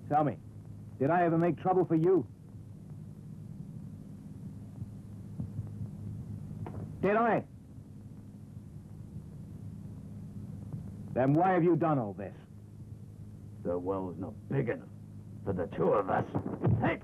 Tell me, did I ever make trouble for you? Did I? Then why have you done all this? The well's not big enough for the two of us. Hey!